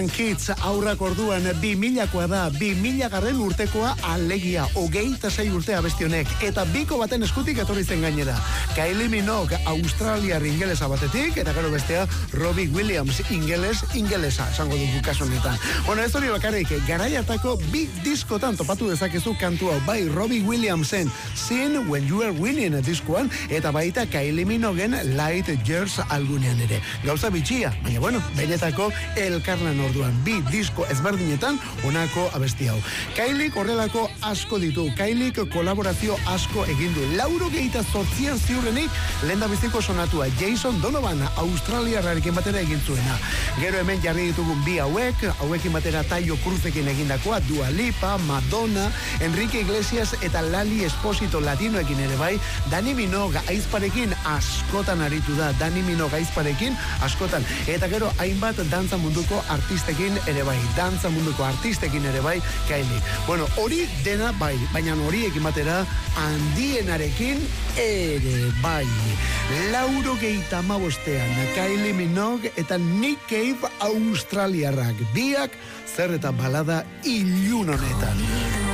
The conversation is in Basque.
Kids aurrak orduan 2000koa da, 2000 urtekoa alegia, 26 urte abestionek, eta biko baten eskutik etorri zen gainera. Kylie Minogue, australiar ingelesa batetik, eta gero bestea Robbie Williams, ingelesa, esango dugu kasu honetan. Bueno, ez hori bakarrik, garaiatako bi diskotan topatu dezakezu kantu hau, bai Robbie Williamsen Sin When You Are Winning diskoan, eta baita Kylie Minogueen Light Years albunean ere. Gauza bitxia, baina bueno, benetako elkarlan orduan, bi disko ezberdinetan honako abesti hau. Kylie horrelako asko ditu, Kylie kolaborazio asko egin du. 98 ziurrenik lehendabiziko sonatua Jason Donovan, australiarrarekin batera egin zuena. Gero hemen jarri ditugun bi hauekin batera Taio Cruzekin egindakoa, Dua Lipa, Madonna, Enrique Iglesias eta Lali Esposito latinoekin ere bai. Dani Minogue aizparekin askotan aritu da, Dani Minogue aizparekin askotan. Eta gero hainbat dantza munduko artistekin ere bai, Kylie. Bueno, hori dena bai, baina horiekin batera handienarekin ere bai. 95ean Kylie Minogue eta Nick Cave australiarrak, biak zer eta balada ilun honetan.